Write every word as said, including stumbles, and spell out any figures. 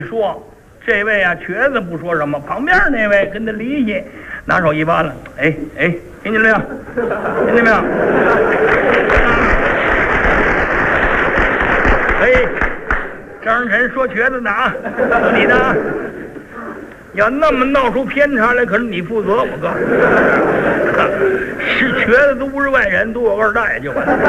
说这位啊，瘸子不说什么，旁边那位跟他离去，拿手一扒拉，哎哎，听见没有？听见没有？哎，张晨说瘸子呢啊，你呢？要那么闹出偏差来，可是你负责，我告诉你，是瘸子都不是外人，都有二代就完了。